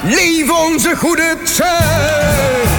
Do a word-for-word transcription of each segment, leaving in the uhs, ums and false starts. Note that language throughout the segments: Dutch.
Leef onze goede tijd.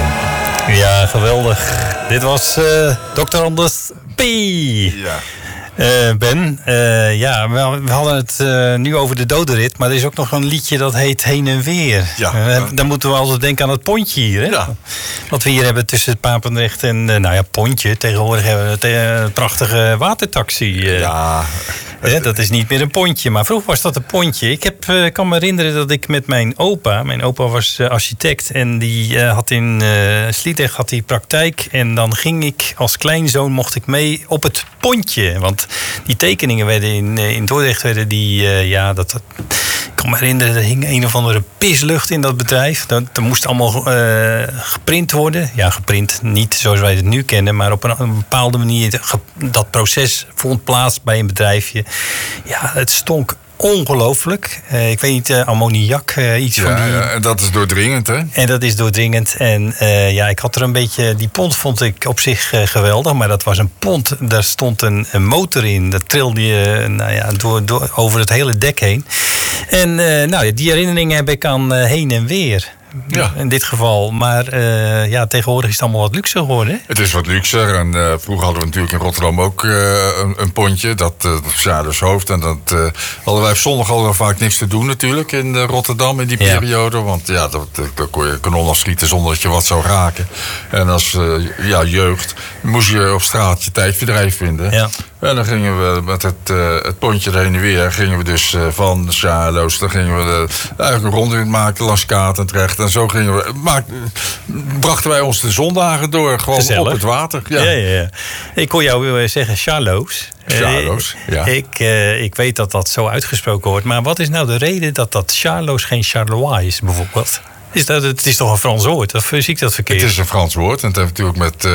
Ja, geweldig. Dit was uh, dokter Anders P. Ja. Uh, Ben, uh, ja, we, we hadden het uh, nu over de dodenrit, maar er is ook nog een liedje dat heet Heen en Weer. Ja. Uh, dan moeten we altijd denken aan het pontje hier, hè? Ja. Wat we hier hebben tussen het Papendrecht en, uh, nou ja, Pontje. Tegenwoordig hebben we een uh, prachtige watertaxi. Uh, Ja. Hè, dat is niet meer een pontje, maar vroeger was dat een pontje. Ik heb, uh, kan me herinneren dat ik met mijn opa, mijn opa was uh, architect en die uh, had in uh, Sliedrecht had die praktijk. En dan ging ik als kleinzoon, mocht ik mee op het pontje. Want die tekeningen werden in, uh, in Dordrecht, werden die, uh, ja, dat, dat, ik kan me herinneren, er hing een of andere pislucht in dat bedrijf. Dat, dat moest allemaal uh, geprint worden. Ja, geprint, niet zoals wij het nu kennen, maar op een, een bepaalde manier. Ge, dat proces vond plaats bij een bedrijfje. Ja, het stonk ongelooflijk. Uh, ik weet niet, uh, ammoniak, uh, iets Ja, van die... ja, en dat is doordringend, hè? En dat is doordringend. En uh, ja, ik had er een beetje... Die pont vond ik op zich uh, geweldig, maar dat was een pont. Daar stond een, een motor in. Dat trilde je uh, nou ja, door, door, over het hele dek heen. En uh, nou, die herinneringen heb ik aan uh, Heen en Weer. Ja. In dit geval. Maar uh, ja, tegenwoordig is het allemaal wat luxer geworden. Hè? Het is wat luxer. En uh, vroeger hadden we natuurlijk in Rotterdam ook uh, een, een pontje. Dat, uh, dat was Charles Hoofd. En dat uh, hadden wij op zondag hadden we vaak niks te doen natuurlijk in uh, Rotterdam in die Ja. periode. Want ja, dat, daar kon je kanon afschieten zonder dat je wat zou raken. En als uh, ja, jeugd moest je op straat je tijdverdrijf vinden. Ja. En dan gingen we met het, uh, het pontje heen en weer. Gingen we dus uh, van Charloes. Dan gingen we uh, eigenlijk een rondrit maken langs Katendrecht. En zo gingen we, maak, brachten wij ons de zondagen door. Gewoon Gezellig. op het water. Ja. Ja, ja, ja. Ik kon jou zeggen Charloes. Charloes, ja. Ik, uh, ik weet dat dat zo uitgesproken wordt. Maar wat is nou de reden dat dat Charloes geen Charleroi is, bijvoorbeeld? Is dat, het is toch een Frans woord? Of zie ik dat verkeerd? Het is een Frans woord. En het heeft natuurlijk met uh,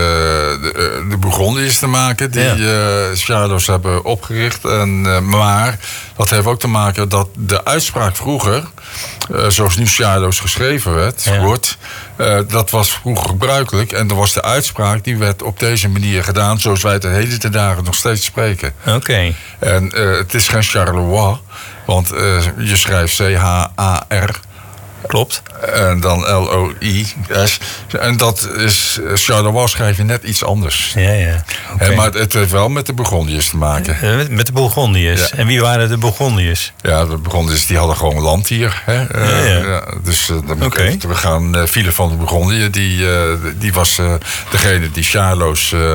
de, de Bourgondiërs te maken. Die ja. uh, Charloes hebben opgericht. En, uh, maar dat heeft ook te maken dat de uitspraak vroeger... Uh, zoals nu Charloes geschreven werd, ja. wordt... Uh, dat was vroeger gebruikelijk. En er was de uitspraak, die werd op deze manier gedaan... zoals wij het de hele te dagen nog steeds spreken. Oké. Okay. En uh, het is geen Charleroi. Want uh, je schrijft C H A R... Klopt. En dan L O I S. En dat is... Charleroi schrijf je net iets anders. Ja, ja. Okay. He, maar het heeft wel met de Bourgondiërs te maken. Uh, met de Bourgondiërs. Ja. En wie waren de Bourgondiërs? Ja, de Bourgondiërs die hadden gewoon land hier. Hè? Uh, ja, ja. Ja, dus uh, dan okay. even, we gaan... Uh, Philip van de Bourgondië, die, uh, die was uh, degene die Charloes uh,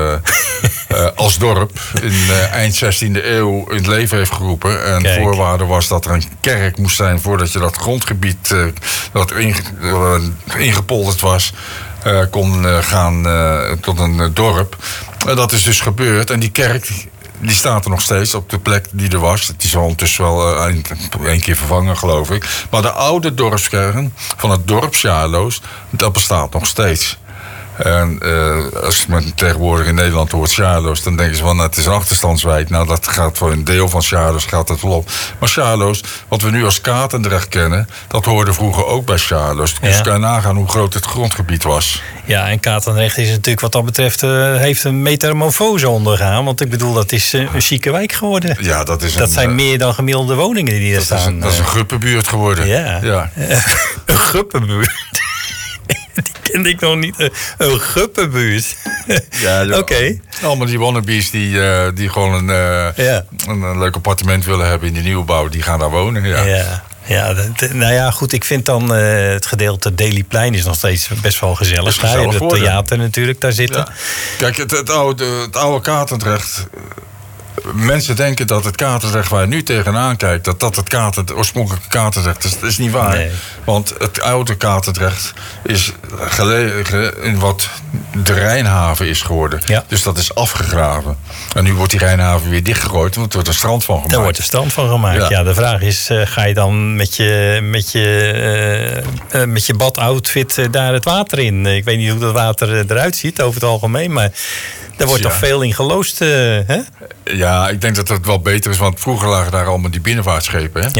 uh, als dorp... in uh, eind zestiende eeuw in het leven heeft geroepen. En Kijk. voorwaarde was dat er een kerk moest zijn... voordat je dat grondgebied... Uh, dat inge, uh, ingepolderd was, uh, kon uh, gaan uh, tot een uh, dorp. En dat is dus gebeurd. En die kerk, die staat er nog steeds op de plek die er was. Het is al ondertussen wel uh, één keer vervangen, geloof ik. Maar de oude dorpskern van het dorp Charloes, dat bestaat nog steeds. En uh, als men tegenwoordig in Nederland hoort Charloes, dan denken ze van, nou, het is een achterstandswijk. Nou, dat gaat voor een deel van Charloes gaat dat wel op. Maar Charloes, wat we nu als Katendrecht kennen, dat hoorde vroeger ook bij Charloes. Dus ja. kan je nagaan hoe groot het grondgebied was. Ja, en Katendrecht is natuurlijk wat dat betreft, uh, heeft een metamorfose ondergaan. Want ik bedoel, dat is uh, een chique wijk geworden. Ja, dat is dat een, zijn uh, meer dan gemiddelde woningen die er staan. Is een, dat is een gruppenbuurt geworden. Ja, ja. een gruppenbuurt. Die kende ik nog niet. Een guppenbuurt. Ja, Oké. Okay. Allemaal die wannabes die, uh, die gewoon een, uh, ja. een, een leuk appartement willen hebben in die nieuwbouw, die gaan daar wonen. Ja. Ja. Ja, dat, nou ja, goed. Ik vind dan uh, het gedeelte Dailyplein is nog steeds best wel gezellig. Daar heb je het theater natuurlijk daar zitten. Ja. Kijk, het, het, oude, het oude Katendrecht. Mensen denken dat het Katendrecht waar je nu tegenaan kijkt, dat dat het, Kater, het oorspronkelijke Katendrecht is. Dat is niet waar. Nee. Want het oude Katendrecht is gelegen in wat de Rijnhaven is geworden. Ja. Dus dat is afgegraven. En nu wordt die Rijnhaven weer dichtgegooid, want er wordt een strand van gemaakt. Er wordt een strand van gemaakt. Ja, ja de vraag is, uh, ga je dan met je, met je, uh, uh, met je badoutfit uh, daar het water in? Uh, ik weet niet hoe dat water eruit ziet over het algemeen, maar daar wordt ja. toch veel in geloosd, uh, hè? Ja, ik denk dat het wel beter is, want vroeger lagen daar allemaal die binnenvaartschepen, hè? Ja.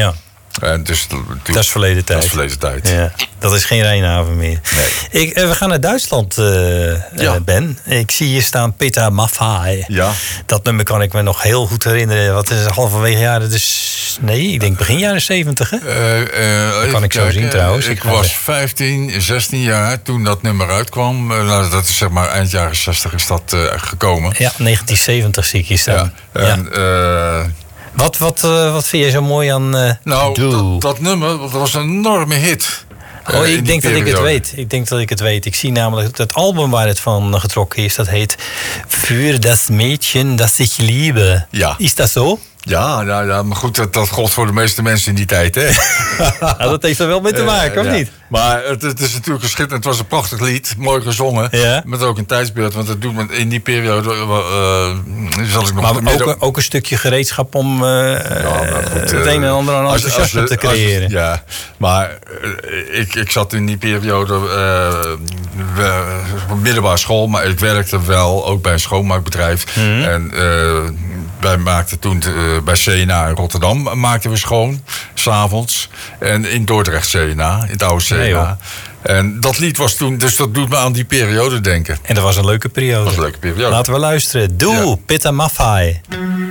En dus, dat is verleden tijd. Dat is verleden tijd. Ja, dat is geen Rijnhaven meer. Nee. Ik, uh, we gaan naar Duitsland, uh, ja. uh, Ben. Ik zie hier staan Peter Maffay. Ja. Dat nummer kan ik me nog heel goed herinneren. Wat is het, halverwege jaren... Dus, nee, ik denk begin jaren zeventig, hè? Uh, uh, dat kan ik zo kijken. zien trouwens. Ik, ik was vijftien, zestien jaar toen dat nummer uitkwam. Uh, nou, dat is zeg maar eind jaren zestig is dat uh, gekomen. Ja, negentien zeventig zie ik hier staan. Ja. En, ja. Uh, Wat, wat, uh, wat vind je zo mooi aan uh, Nou, dat, dat nummer, dat was een enorme hit. Oh, uh, ik denk dat ik het weet. Ik denk dat ik het weet. Ik zie namelijk het album waar het van getrokken is. Dat heet Für das Mädchen, das ich liebe. Ja. Is dat zo? Ja, ja, ja, maar goed, dat, dat gold voor de meeste mensen in die tijd, hè? Ja, dat heeft er wel mee te maken, uh, of ja. niet? Maar het, het is natuurlijk geschitterend. Het was een prachtig lied, mooi gezongen. Ja. Met ook een tijdsbeeld, want het doet me in die periode... Uh, zal ik nog maar ook, ook, ook een stukje gereedschap om uh, ja, goed, het een en ander aan enthousiasme te creëren. Als, ja, maar uh, ik, ik zat in die periode uh, op middelbare school... maar ik werkte wel, ook bij een schoonmaakbedrijf. Mm-hmm. En uh, wij maakten toen... Uh, bij C N A in Rotterdam maakten we schoon, 's avonds. En in Dordrecht C N A, in het oude C N A. Nee, en dat lied was toen, dus dat doet me aan die periode denken. En dat was een leuke periode. Dat was een leuke periode. Laten we luisteren. Doe, ja. Peter Maffay.